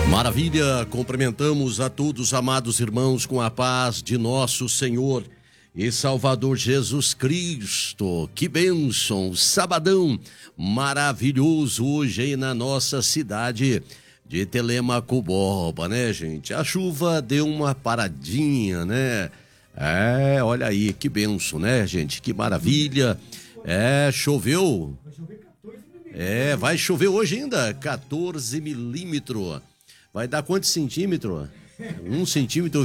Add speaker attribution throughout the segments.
Speaker 1: Maravilha, cumprimentamos a todos, amados irmãos, com a paz de nosso Senhor e Salvador Jesus Cristo. Que bênção, sabadão maravilhoso hoje aí na nossa cidade de Telemaco-Borba, né, gente? A chuva deu uma paradinha, né? Olha aí, que bênção, né, gente? Que maravilha. Choveu. Vai chover hoje ainda, 14 milímetros. Vai dar quantos centímetros? 1,4 centímetro.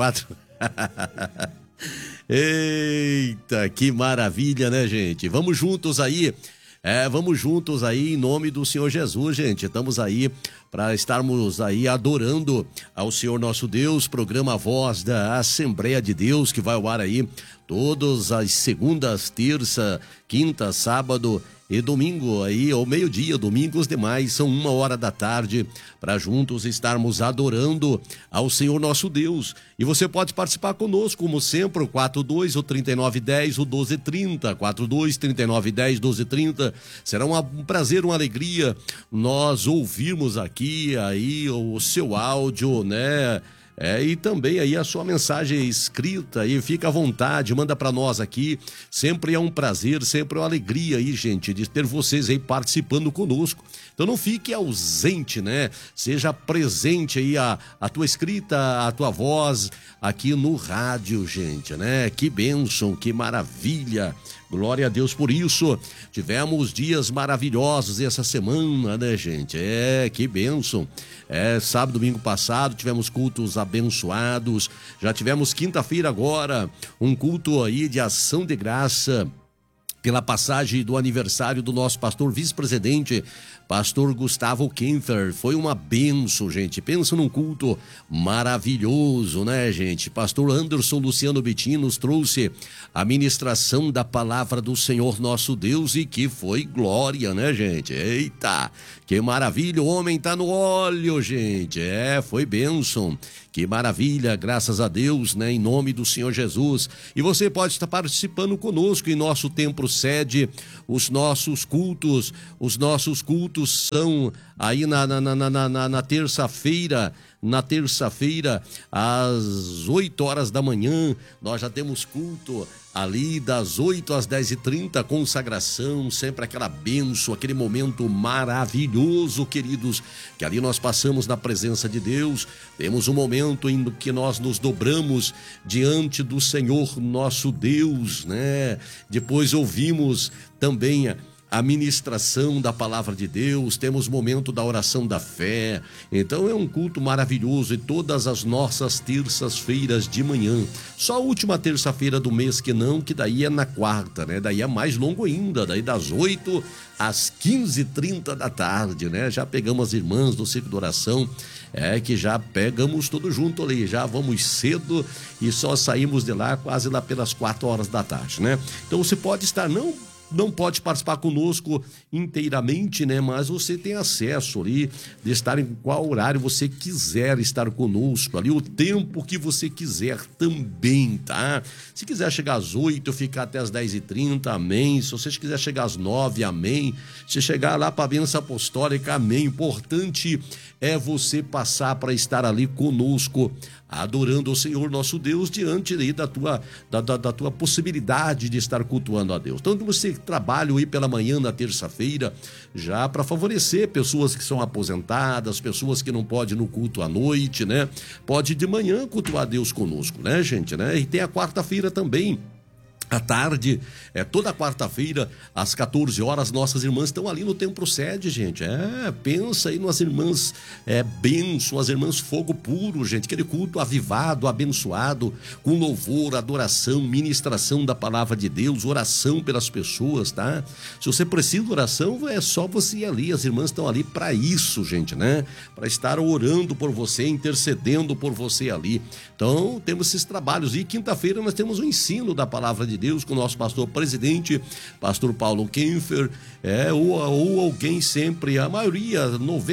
Speaker 1: Eita, que maravilha, né, gente? Vamos juntos aí em nome do Senhor Jesus, gente. Estamos aí para estarmos aí adorando ao Senhor nosso Deus, programa Voz da Assembleia de Deus, que vai ao ar aí todas as segundas, terça, quinta, sábado e domingo aí ao meio-dia. Domingo os demais são 1h da tarde, para juntos estarmos adorando ao Senhor nosso Deus. E você pode participar conosco, como sempre, o 42, o 3910, o 1230, 42, 3910, 1230. Será um prazer, uma alegria nós ouvirmos aqui aí o seu áudio, né? E também aí a sua mensagem escrita aí, fica à vontade, manda para nós aqui. Sempre é um prazer, sempre é uma alegria aí, gente, de ter vocês aí participando conosco. Então não fique ausente, né? Seja presente aí a tua escrita, a tua voz aqui no rádio, gente, né? Que bênção, que maravilha. Glória a Deus por isso. Tivemos dias maravilhosos essa semana, né, gente? Que bênção. Sábado, domingo passado, tivemos cultos abençoados. Já tivemos quinta-feira agora, um culto aí de ação de graça pela passagem do aniversário do nosso pastor vice-presidente, pastor Gustavo Kempfer. Foi uma bênção, gente. Pensa num culto maravilhoso, né, gente? Pastor Anderson Luciano Bettini nos trouxe a ministração da palavra do Senhor nosso Deus, e que foi glória, né, gente? Eita, que maravilha, o homem tá no óleo, gente. Foi bênção. Que maravilha, graças a Deus, né, em nome do Senhor Jesus. E você pode estar participando conosco em nosso templo sede. Os nossos cultos são aí na terça-feira. Na terça-feira, às 8h da manhã, nós já temos culto ali das 8 às 10h30, consagração, sempre aquela bênção, aquele momento maravilhoso, queridos, que ali nós passamos na presença de Deus. Temos um momento em que nós nos dobramos diante do Senhor nosso Deus, né? Depois ouvimos também a ministração da palavra de Deus, temos momento da oração da fé. Então é um culto maravilhoso, e todas as nossas terças-feiras de manhã. Só a última terça-feira do mês que daí é na quarta, né? Daí é mais longo ainda, daí das 8 às 15h30 da tarde, né? Já pegamos as irmãs do Círculo de Oração, que já pegamos tudo junto ali, já vamos cedo e só saímos de lá quase lá pelas 4h da tarde, né? Então você pode estar, não pode participar conosco inteiramente, né? Mas você tem acesso ali de estar em qual horário você quiser estar conosco, ali o tempo que você quiser também, tá? Se quiser chegar às 8, ficar até às 10h30, amém. Se você quiser chegar às 9, amém. Se chegar lá para a bênção apostólica, amém. Importante é você passar para estar ali conosco, adorando o Senhor nosso Deus, diante aí da tua possibilidade de estar cultuando a Deus. Então você trabalha aí pela manhã na terça-feira, já para favorecer pessoas que são aposentadas, pessoas que não podem ir no culto à noite, né? Pode de manhã cultuar a Deus conosco, né, gente, né? E tem a quarta-feira também, à tarde, toda quarta-feira, às 14h, nossas irmãs estão ali no templo sede, gente. Pensa aí nas irmãs bênção, as irmãs fogo puro, gente. Aquele culto avivado, abençoado, com louvor, adoração, ministração da palavra de Deus, oração pelas pessoas, tá? Se você precisa de oração, é só você ir ali. As irmãs estão ali para isso, gente, né? Para estar orando por você, intercedendo por você ali. Então, temos esses trabalhos. E quinta-feira nós temos o ensino da palavra de Deus com o nosso pastor presidente, pastor Paulo Kempfer, ou alguém sempre, a maioria,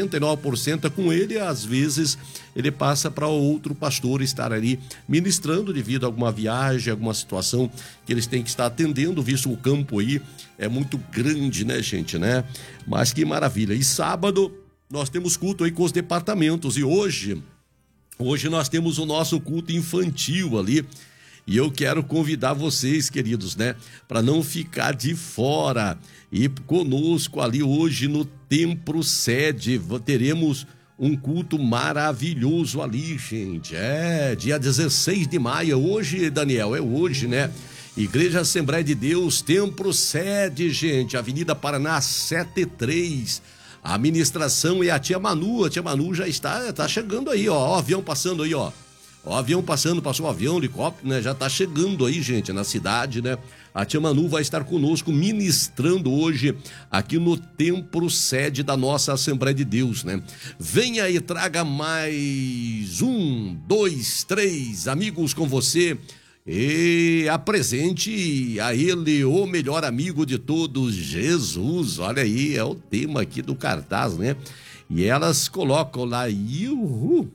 Speaker 1: 99% é com ele. Às vezes ele passa para outro pastor estar ali ministrando devido a alguma viagem, alguma situação que eles têm que estar atendendo, visto o campo aí é muito grande, né, gente, né? Mas que maravilha. E sábado nós temos culto aí com os departamentos. E hoje nós temos o nosso culto infantil ali. E eu quero convidar vocês, queridos, né, para não ficar de fora. E conosco ali hoje no Templo Sede, teremos um culto maravilhoso ali, gente. Dia 16 de maio, hoje, Daniel, é hoje, né? Igreja Assembleia de Deus, Templo Sede, gente, Avenida Paraná 73. A administração é a tia Manu. A tia Manu já está chegando aí, ó. O avião passando aí, ó. O avião passando, passou um avião, helicóptero, né? Já tá chegando aí, gente, na cidade, né? A tia Manu vai estar conosco ministrando hoje aqui no Templo Sede da nossa Assembleia de Deus, né? Venha e traga mais 1, 2, 3 amigos com você e apresente a ele o melhor amigo de todos, Jesus. Olha aí, é o tema aqui do cartaz, né? E elas colocam lá, Yuhu!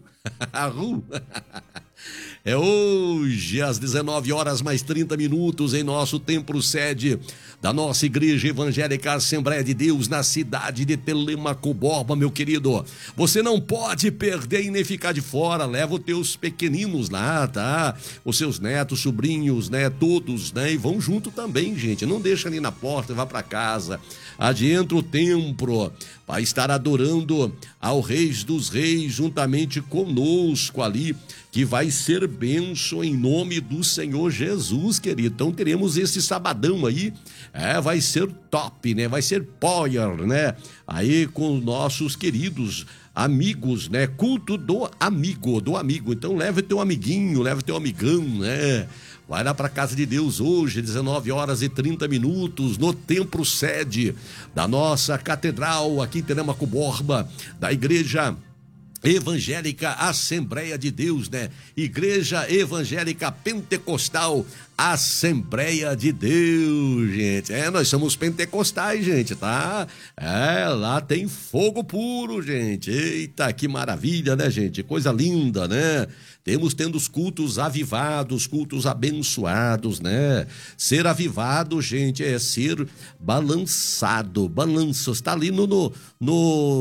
Speaker 1: É hoje às 19 horas mais 30 minutos em nosso Templo Sede da nossa Igreja Evangélica Assembleia de Deus na cidade de Telêmaco Borba, meu querido. Você não pode perder e nem ficar de fora. Leva os teus pequeninos lá, tá? Os seus netos, sobrinhos, né? Todos, né? E vão junto também, gente. Não deixa ali na porta, vá para casa. Adentra o templo para estar adorando ao Reis dos Reis juntamente conosco ali, que vai ser bênção em nome do Senhor Jesus, querido. Então teremos esse sabadão aí, vai ser top, né? Vai ser power, né? Aí com nossos queridos amigos, né? Culto do amigo. Então leve teu amiguinho, leve teu amigão, né? Vai lá para a casa de Deus hoje, 19 horas e 30 minutos, no Templo Sede da nossa catedral aqui em Telêmaco Borba, da Igreja Evangélica Assembleia de Deus, né? Igreja Evangélica Pentecostal Assembleia de Deus, gente. Nós somos pentecostais, gente, tá? Lá tem fogo puro, gente. Eita, que maravilha, né, gente? Coisa linda, né? Tendo os cultos avivados, cultos abençoados, né? Ser avivado, gente, é ser balançado, está ali no